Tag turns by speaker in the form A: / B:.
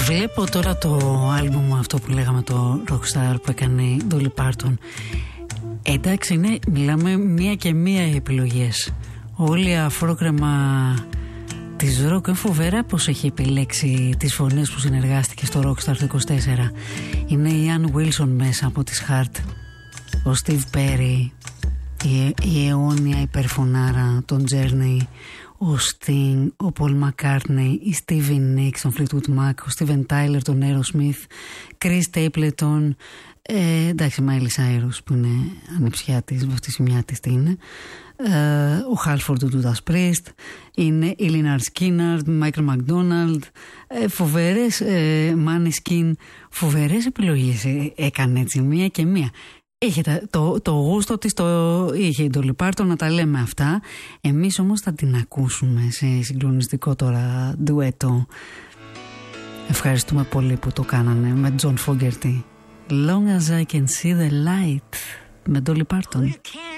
A: Βλέπω τώρα το άλμπουμ αυτό που λέγαμε, το Rockstar που έκανε η Dolly Parton. Εντάξει, ναι, μιλάμε μία και μία επιλογές. Όλη η αφρόκρεμα της ροκ είναι φοβερά πως έχει επιλέξει τις φωνές που συνεργάστηκε στο Rockstar το 24. Είναι η Ann Wilson μέσα από τις Heart, ο Steve Perry, η αιώνια υπερφωνάρα των Journey, ο Sting, ο Paul McCartney, η Stevie Nicks, τον Fleetwood Mac, ο Steven Tyler, τον Aerosmith, Chris Stapleton, εντάξει, Miley Cyrus που είναι ανεψιά της, βαφτισιμιά της τι είναι, ο Halford του Judas Priest, είναι η Lynyrd Skynyrd, Michael McDonald, φοβερές, Maneskin, φοβερές επιλογές έκανε έτσι μία και μία. Είχε το γούστο της, το είχε η Dolly Parton, να τα λέμε αυτά. Εμείς όμως θα την ακούσουμε σε συγκλονιστικό τώρα ντουέτο. Ευχαριστούμε πολύ που το κάνανε με John Fogerty. Long as I can see the light με Dolly Parton.